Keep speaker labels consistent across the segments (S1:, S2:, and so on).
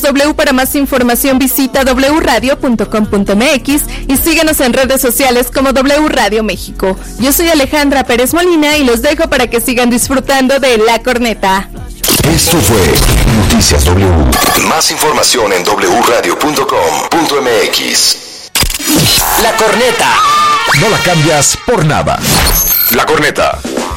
S1: W. Para más información visita wradio.com.mx y síguenos en redes sociales como W Radio México. Yo soy Alejandra Pérez Molina y los dejo para que sigan disfrutando de La Corneta.
S2: Esto fue Noticias W. Más información en wradio.com.mx.
S3: La Corneta.
S2: No la cambias por nada. La Corneta.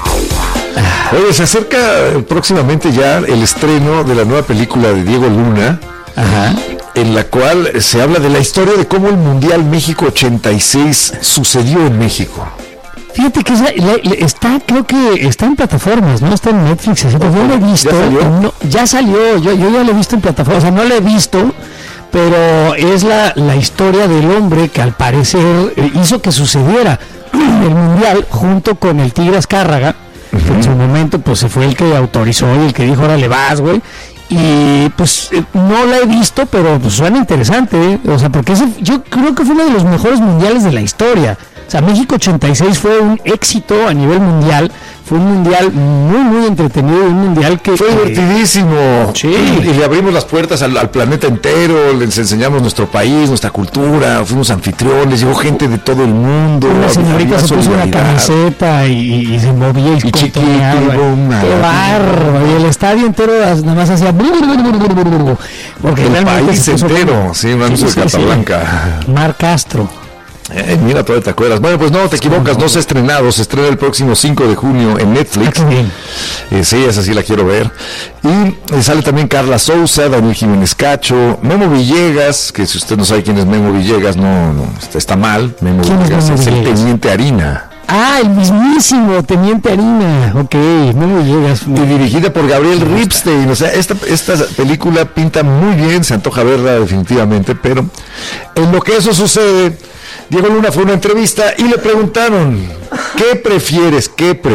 S4: Oye, se acerca próximamente ya el estreno de la nueva película de Diego Luna. Ajá. En la cual se habla de la historia de cómo el Mundial México 86 sucedió en México.
S5: Fíjate que creo que está en plataformas, ¿no? Está en Netflix, así que yo lo he visto. ¿Ya salió? Yo ya lo he visto en plataformas, o sea, no lo he visto, pero es la historia del hombre que al parecer hizo que sucediera el Mundial junto con el Tigre Azcárraga, que en su momento pues se fue el que autorizó y el que dijo, órale vas, güey. Y pues no la he visto, pero pues suena interesante, ¿eh? O sea, porque yo creo que fue uno de los mejores mundiales de la historia. O sea, México 86 fue un éxito a nivel mundial. Fue un mundial muy, muy entretenido, un mundial que...
S4: Fue divertidísimo.
S5: Sí.
S4: Y le abrimos las puertas al planeta entero, les enseñamos nuestro país, nuestra cultura, fuimos anfitriones, llegó gente de todo el mundo.
S5: Una señorita se puso una camiseta y se movía y
S4: chiquiteaba.
S5: ¡Qué bárbaro! Y el estadio entero nada más hacía...
S4: Porque el país entero, sí, una música de Carta Blanca.
S5: Mar Castro.
S4: Mira, todavía te acuerdas. Bueno, pues no te equivocas, no se ha estrenado, se estrena el próximo 5 de junio en Netflix. Sí, esa sí la quiero ver. Y sale también Carla Souza, Daniel Jiménez Cacho, Memo Villegas, que si usted no sabe quién es Memo Villegas, no está mal. Memo Villegas es el Teniente Harina.
S5: Ah, el mismísimo Teniente Harina. Ok, Memo Villegas.
S4: Y dirigida por Gabriel Ripstein. O sea, esta película pinta muy bien, se antoja verla definitivamente, pero en lo que eso sucede, Diego Luna fue a una entrevista y le preguntaron, ¿qué prefieres?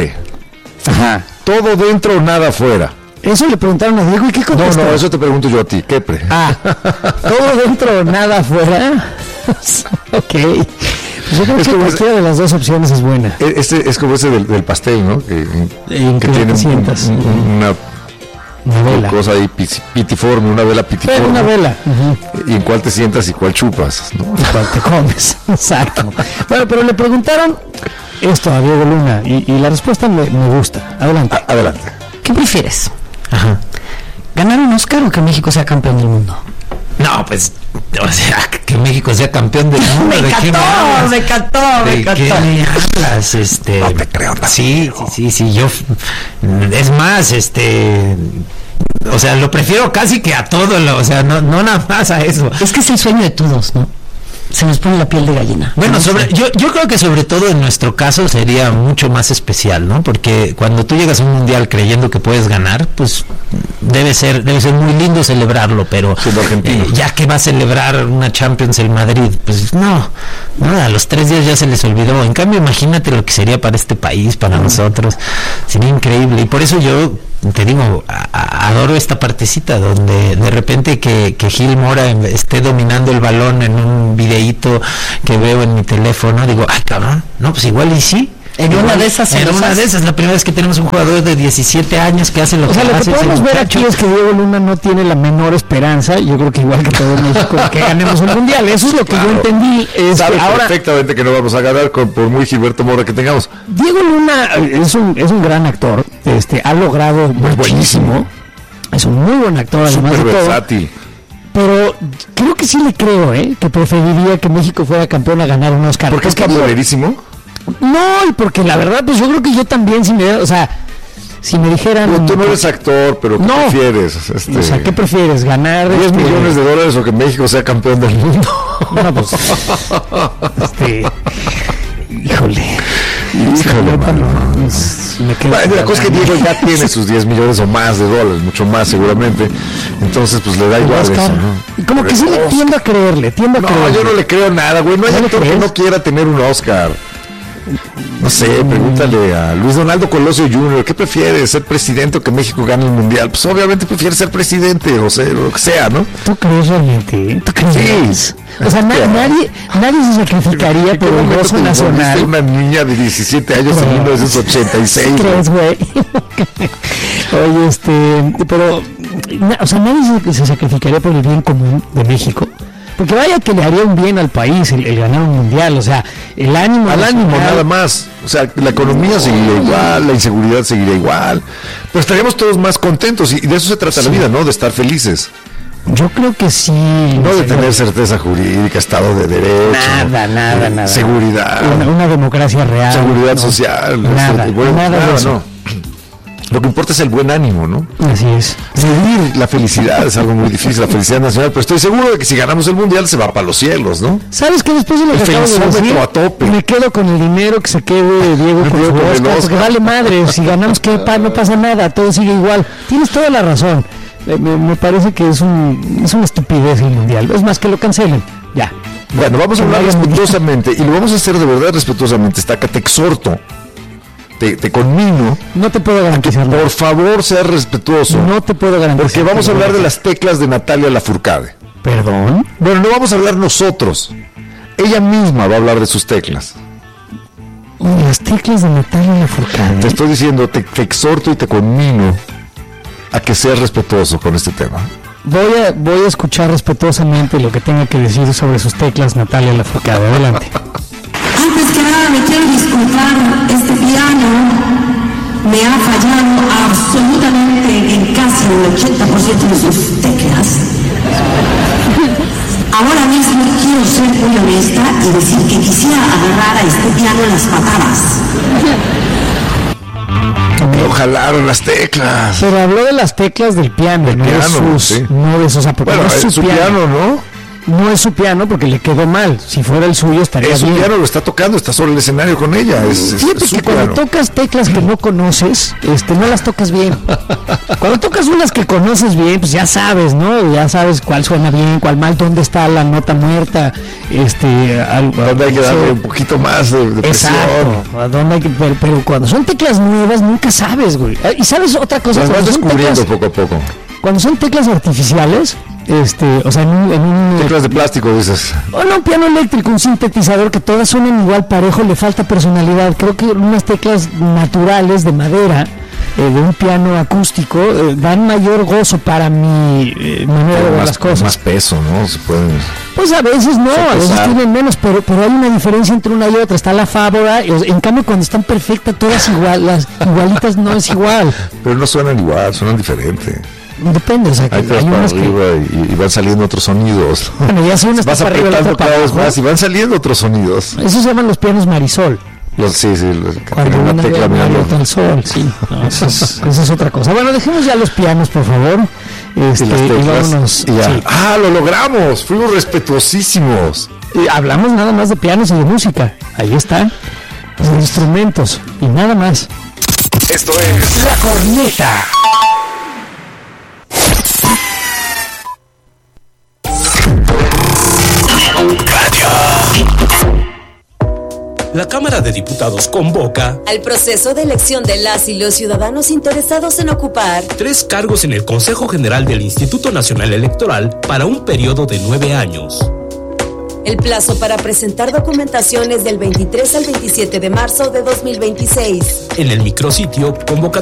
S4: Ajá. ¿Todo dentro o nada afuera?
S5: Eso le preguntaron a Diego y ¿qué contestó?
S4: No, eso te pregunto yo a ti, ¿qué pre?
S5: ¿todo dentro o nada afuera? Ok. Yo creo que cualquiera de las dos opciones es buena.
S4: Es como ese del pastel, ¿no? Que tiene una vela. Cosa ahí pitiforme, una vela pitiforme.
S5: Pero una vela.
S4: Y en cuál te sientas y cuál chupas, ¿no?
S5: Y cuál te comes. Exacto. Bueno, pero le preguntaron esto a Diego Luna y la respuesta me gusta. Adelante.
S4: Adelante.
S6: ¿Qué prefieres? Ajá. ¿Ganar un Oscar o que México sea campeón del mundo?
S3: No, pues, o sea, que México sea campeón del mundo.
S6: Me encantó.
S3: ¿De qué me hablas?
S4: No te creo.
S3: Sí, yo, es más, o sea, lo prefiero casi que a todo, o sea, no nada más a eso.
S6: Es que es el sueño de todos, ¿no? Se nos pone la piel de gallina.
S3: Bueno, yo creo que sobre todo en nuestro caso sería mucho más especial, ¿no? Porque cuando tú llegas a un mundial creyendo que puedes ganar, pues debe ser muy lindo celebrarlo, pero ya que va a celebrar una Champions el Madrid, pues no, a los 3 días ya se les olvidó. En cambio, imagínate lo que sería para este país, para nosotros, sería increíble. Y por eso yo te digo, adoro esta partecita donde de repente que Gil Mora esté dominando el balón en un videíto que veo en mi teléfono, digo, ay cabrón, no, pues igual y sí.
S6: Una de esas,
S3: la primera vez que tenemos un jugador de 17 años que hace lo que hace.
S5: O sea, lo que podemos ver aquí es que Diego Luna no tiene la menor esperanza, yo creo que igual que todo México, que ganemos un mundial. Eso es lo que yo entendí.
S4: Sabe perfectamente que no vamos a ganar por muy Gilberto Mora que tengamos.
S5: Diego Luna es un gran actor, ha logrado muchísimo. Es un muy buen actor, además
S4: súper
S5: de todo.
S4: versátil.
S5: Pero creo que sí le creo, que preferiría que México fuera campeón a ganar un Oscar.
S4: ¿Porque es caballerísimo?
S5: No, y porque la verdad, pues yo creo que yo también, si me dijeran...
S4: Pero tú no eres actor, pero ¿qué prefieres?
S5: O sea, ¿qué prefieres? ¿Ganar
S4: $10 millones o que México sea campeón del mundo?
S5: No, pues... Híjole,
S4: la cosa es que Diego ya tiene sus $10 millones o más de dólares, mucho más seguramente, entonces pues le da igual eso, ¿no?
S5: Y como que sí le tiendo a creerle.
S4: No, yo no le creo nada, güey, no hay actor que no quiera tener un Oscar. No sé, pregúntale a Luis Donaldo Colosio Jr., ¿qué prefiere, ser presidente o que México gane el mundial? Pues obviamente prefiere ser presidente, o sea, lo que sea, ¿no?
S5: ¿Tú crees realmente? ¿Tú crees? Sí. O sea, nadie se sacrificaría por el gozo nacional.
S4: Una niña de 17 años en 1986.
S5: ¿Crees, güey? Oye, pero o sea, nadie se sacrificaría por el bien común de México. Porque vaya que le haría un bien al país el ganar un mundial, o sea, el ánimo...
S4: Al ánimo, nada más. O sea, la economía seguiría igual, la inseguridad seguiría igual, pero estaríamos todos más contentos, y de eso se trata la vida, ¿no? De estar felices.
S5: Yo creo que sí.
S4: No de tener certeza jurídica, Estado de Derecho.
S5: Nada.
S4: Seguridad.
S5: Una democracia real.
S4: Seguridad social.
S5: Nada de eso.
S4: No. Lo que importa es el buen ánimo, ¿no?
S5: Así es.
S4: Vivir la felicidad es algo muy difícil, la felicidad nacional, pero estoy seguro de que si ganamos el mundial se va para los cielos, ¿no?
S5: ¿Sabes qué? Después de lo que acabo de decir,
S4: a tope.
S5: Me quedo con el dinero que se quede Diego con su Oscar, porque vale madre, si ganamos no pasa nada, todo sigue igual. Tienes toda la razón. Me parece que es una estupidez el mundial. Es más, que lo cancelen. Ya.
S4: Bueno, vamos a hablar respetuosamente, y lo vamos a hacer de verdad respetuosamente. Está acá, te exhorto. Te conmino.
S5: No te puedo garantizar nada.
S4: Por favor, sea respetuoso.
S5: No te puedo garantizar.
S4: Porque vamos a hablar de las teclas de Natalia Lafourcade.
S5: ¿Perdón?
S4: Bueno, no vamos a hablar nosotros. Ella misma va a hablar de sus teclas.
S5: Las teclas de Natalia Lafourcade.
S4: Te estoy diciendo, te exhorto y te conmino a que seas respetuoso con este tema.
S5: Voy a escuchar respetuosamente lo que tenga que decir sobre sus teclas Natalia Lafourcade. Adelante.
S7: Antes que nada me quiero disculpar, este piano me ha fallado absolutamente en casi el 80% de sus teclas. Ahora mismo quiero ser muy honesta y decir que quisiera agarrar a este piano en las patadas.
S4: Lo jalaron las teclas.
S5: Pero habló de las teclas del piano, no de sus
S4: Bueno, es su piano, ¿no?
S5: No es su piano porque le quedó mal. Si fuera el suyo estaría bien.
S4: Su piano lo está tocando, está sobre el escenario con ella.
S5: Fíjate que cuando tocas teclas que no conoces, no las tocas bien. Cuando tocas unas que conoces bien, pues ya sabes, ¿no? Ya sabes cuál suena bien, cuál mal, dónde está la nota muerta,
S4: dónde hay que darle un poquito más de presión.
S5: Exacto. ¿Dónde hay que, pero cuando son teclas nuevas nunca sabes, güey. Y sabes otra cosa.
S4: Las vas descubriendo poco a poco.
S5: Cuando son teclas artificiales, o sea, en un
S4: teclas de plástico, dices.
S5: O no, un piano eléctrico, un sintetizador que todas suenan igual parejo, le falta personalidad. Creo que unas teclas naturales de madera, de un piano acústico, dan mayor gozo para mi manera de ver las cosas.
S4: Más peso, ¿no? Se pueden.
S5: Pues a veces no, a veces tienen menos, pero hay una diferencia entre una y otra. Está la Fábora, en cambio cuando están perfectas, todas las igualitas no es igual.
S4: Pero no suenan igual, suenan diferente.
S5: Depende, o sea, que hay unas
S4: arriba y van saliendo otros sonidos.
S5: Bueno, ya son unas
S4: vas apretando cada vez más y van saliendo otros sonidos.
S5: Esos se llaman los pianos Marisol.
S4: Cuando
S5: una tecla mirando al sol, sí. No, esa es otra cosa. Bueno, dejemos ya los pianos, por favor.
S4: Y las teclas,
S5: y vámonos.
S4: Y ya.
S5: Sí.
S4: Lo logramos. Fuimos respetuosísimos.
S5: Y hablamos nada más de pianos y de música. Ahí están. De instrumentos y nada más.
S2: Esto es
S5: La Corneta.
S8: La Cámara de Diputados convoca
S9: al proceso de elección de las y los ciudadanos interesados en ocupar
S8: 3 cargos en el Consejo General del Instituto Nacional Electoral para un periodo de 9 años.
S9: El plazo para presentar documentación es del 23 al 27 de marzo de 2026.
S8: En el micrositio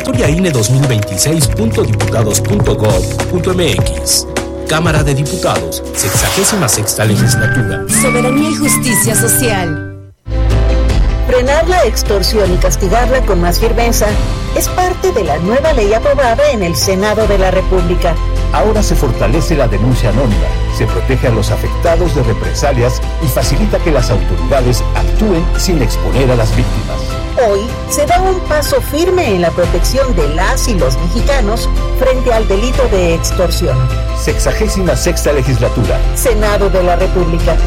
S8: convocatoriaine2026.diputados.gov.mx. Cámara de Diputados, 66ª Legislatura.
S9: Soberanía y justicia social.
S10: Frenar la extorsión y castigarla con más firmeza es parte de la nueva ley aprobada en el Senado de la República.
S11: Ahora se fortalece la denuncia anónima, se protege a los afectados de represalias y facilita que las autoridades actúen sin exponer a las víctimas.
S10: Hoy se da un paso firme en la protección de las y los mexicanos frente al delito de extorsión.
S11: 66ª Legislatura.
S10: Senado de la República.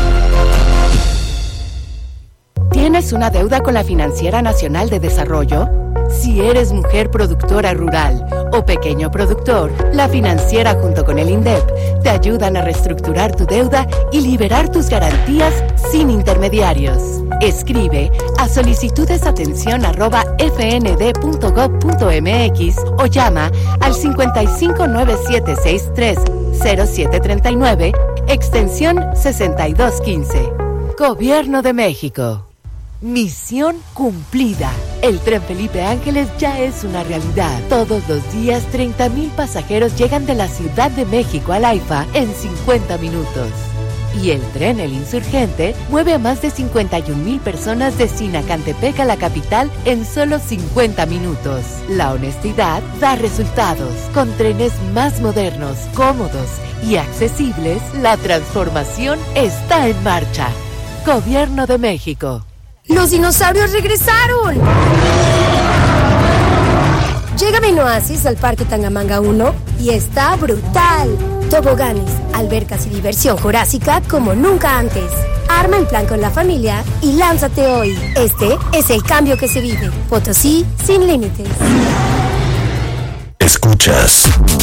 S12: ¿Tienes una deuda con la Financiera Nacional de Desarrollo? Si eres mujer productora rural o pequeño productor, la Financiera junto con el INDEP te ayudan a reestructurar tu deuda y liberar tus garantías sin intermediarios. Escribe a solicitudesatención@fnd.gov.mx o llama al 5597630739, extensión 6215. Gobierno de México. Misión cumplida. El Tren Felipe Ángeles ya es una realidad. Todos los días 30,000 pasajeros llegan de la Ciudad de México al AIFA en 50 minutos. Y el tren El Insurgente mueve a más de 51,000 personas de Sinacantepec a la capital en solo 50 minutos. La honestidad da resultados. Con trenes más modernos, cómodos y accesibles, la transformación está en marcha. Gobierno de México.
S13: ¡Los dinosaurios regresaron! Llega Minoasis al Parque Tangamanga 1 y está brutal. Toboganes, albercas y diversión jurásica como nunca antes. Arma en plan con la familia y lánzate hoy. Este es el cambio que se vive. Potosí sin límites.
S2: Escuchas